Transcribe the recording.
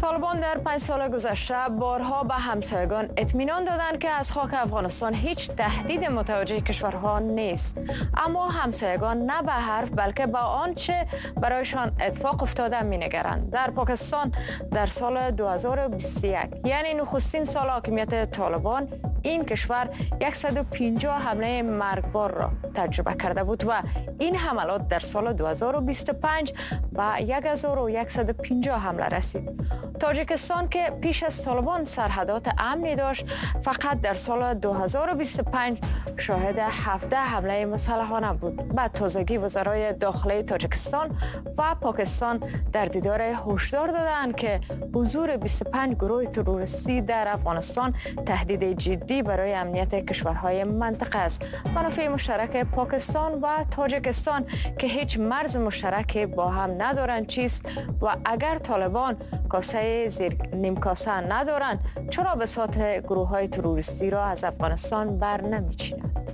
طالبان در 5 سال گذشته بارها به همسایگان اطمینان دادند که از خاک افغانستان هیچ تهدید متوجه کشورها نیست، اما همسایگان نه به حرف بلکه به آنچه برایشان اتفاق افتاده می‌نگرند. در پاکستان در سال 2021 یعنی نخستین سال حاکمیت طالبان، این کشور 150 حمله مرگبار را تجربه کرده بود و این حملات در سال 2025 به 1150 حمله رسید. تاجیکستان که پیش از طالبان سرحدات امنی داشت، فقط در سال 2025 شاهد 17 حمله مسلحانه بود. بعد تازگی وزرای داخلی تاجیکستان و پاکستان در دیدار هشدار دادند که حضور 25 گروه تروریستی در افغانستان تهدید جدی برای امنیت کشورهای منطقه است. منافع مشترک پاکستان و تاجیکستان که هیچ مرز مشترک با هم ندارند چیست و اگر طالبان کاسه زیر نیم کاسه ندارند، چرا بساط گروه های تروریستی را از افغانستان بر نمی‌چینند؟